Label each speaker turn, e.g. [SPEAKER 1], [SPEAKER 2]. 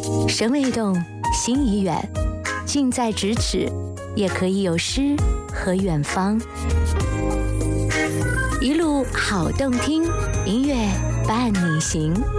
[SPEAKER 1] 神未动，心已远，近在咫尺，也可以有诗和远方。一路好动听，音乐伴你行。